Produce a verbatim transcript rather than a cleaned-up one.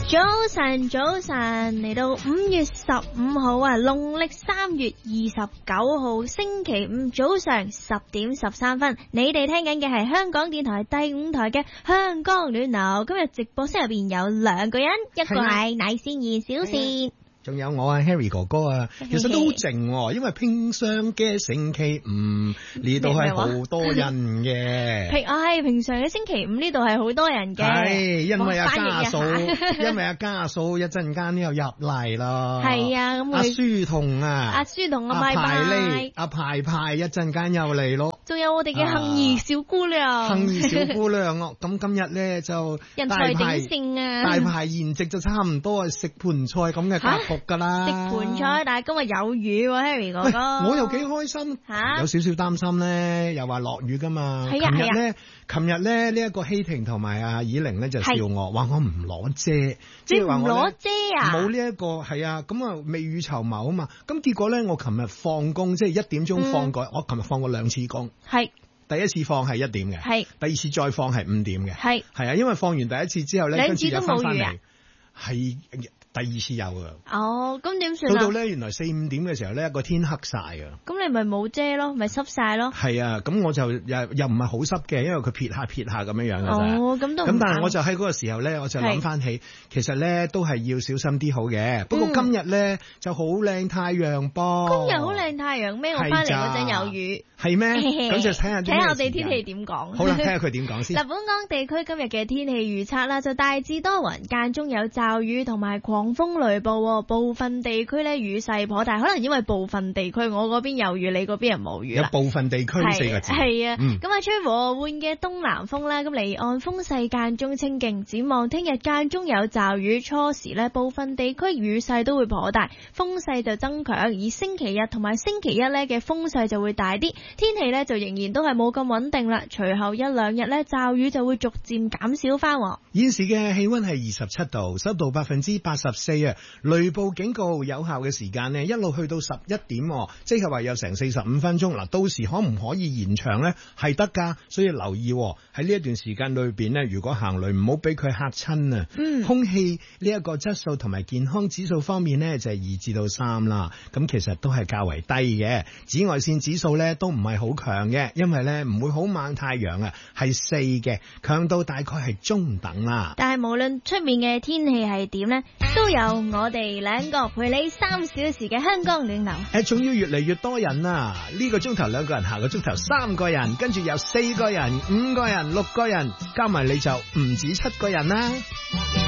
早晨，早晨，嚟到五月十五號啊，農曆三月二十九號星期五早上十點十三分，你哋聽緊嘅係香港電台第五台嘅香江暖流。今日直播室入邊有兩個人，一個係乃善賢小倩。 仲有我啊 Harry 哥哥啊，其實都好靜，因為平常嘅星期五呢度係好多人嘅。 平係平常嘅星期五呢度係好多人嘅。 係因為阿家嫂，因為阿家嫂一陣間又入嚟啦。係啊，咁阿書童啊，阿書童啊， 阿排呢，阿排排一陣間又嚟咯。 仲有我哋嘅幸兒小姑娘， 幸兒小姑娘咯。咁今日咧就人才鼎盛啊， 大排筵席就差唔多係食盤菜咁嘅格局噶啦。 食盤菜，但係今日有雨喎 ，Harry 哥哥。 我又幾開心，有少少擔心咧，又話落雨噶嘛。 係啊係啊。 琴日咧，琴日咧呢一個希婷同埋阿以玲咧就笑我，話我唔攞遮， 即係話唔攞遮啊？ 冇呢一個係啊，咁啊未雨綢繆啊嘛。咁結果咧，我琴日放工，即係一點鐘放過，我琴日放過兩次工。係。第一次放係一點嘅，係。第二次再放係五點嘅，係。係啊，因為放完第一次之後咧， 兩次都冇雨啊。 係。第二次有啊！ 哦，咁點算啊？ 到到咧，原來四五點嘅時候咧，個天黑晒啊！ 咁你咪冇遮咯，咪濕晒咯？ 係啊，咁我就又又唔係好濕嘅，因為佢撇下撇下咁樣樣嘅啫。 哦，咁都咁，但係我就喺嗰個時候咧，我就諗翻起，其實咧都係要小心啲好嘅。不過今日咧、嗯、就好靚太陽噃。今日好靚太陽咩？我翻嚟嗰陣有雨。係咩？咁就睇下睇下我哋天氣點講。 好啦，睇下佢點講先。 嗱，本港地區今日嘅天氣預測啦，就大致多雲，間中有驟雨同埋狂風雷暴，部分地區咧雨勢頗大，可能因為部分地區我嗰邊有雨，你嗰邊又冇雨。 有部分地區四個字。 係啊，咁啊、嗯、吹和緩嘅東南風啦，咁離岸風勢間中清勁。展望聽日間中有驟雨，初時咧部分地區雨勢都會頗大，風勢就增強。而星期日同埋星期一咧嘅風勢就會大啲。天氣咧就仍然都係冇咁穩定啦，隨後一兩日咧驟雨就會逐漸減少翻。 現時嘅氣溫係二十七度，濕度百分之八十四啊，雷暴警告有效嘅時間呢一路去到十一點，即係話有成四十五分鐘。嗱，到時可唔可以延長呢？係得噶，所以留意喺呢一段時間裏邊呢，如果行雷唔好俾佢嚇親啊。嗯，空氣呢一個質素同埋健康指數方面呢，就係二至到三啦，咁其實都係較為低嘅。紫外線指數呢，都唔係好強嘅，因為咧唔會好猛太陽啊，係四嘅，強度大概係中等啦。 但係無論出面嘅天氣係點咧，都有我哋兩個陪你三小時嘅香江暖流。 誒，仲要越嚟越多人啊！呢個鐘頭兩個人，下個鐘頭三個人，跟住有四個人、五個人、六個人，加埋你就唔止七個人啦。